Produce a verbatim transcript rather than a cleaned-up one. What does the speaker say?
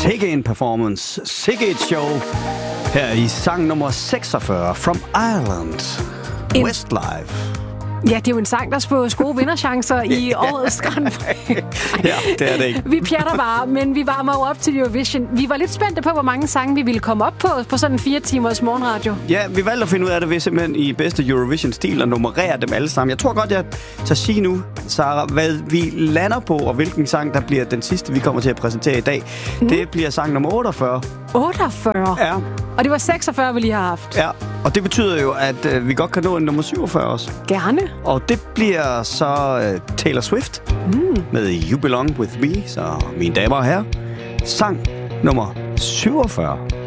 Sikke en performance, sikke et show. Her i sang nummer seksogfyrre, From Ireland, En... Westlife. Ja, det er jo en sang, der spår gode vinderchancer i årets Grand Prix. Ja, det er det ikke. Vi pjatter bare, men vi varmer jo op til Eurovision. Vi var lidt spændte på, hvor mange sange vi ville komme op på, på sådan en fire timers morgenradio. Ja, vi valgte at finde ud af det ved simpelthen i bedste Eurovision-stil og nummerere dem alle sammen. Jeg tror godt, jeg tager sige nu, Sarah, hvad vi lander på, og hvilken sang, der bliver den sidste, vi kommer til at præsentere i dag. Mm. Det bliver sang nummer otteogfyrre. otteogfyrre? Ja. Og det var seksogfyrre, vi lige har haft. Ja, og det betyder jo, at øh, vi godt kan nå en nummer syvogfyrre også. Gerne. Og det bliver så øh, Taylor Swift mm. med You Belong With Me. Så mine damer og herrer, sang nummer syvogfyrre.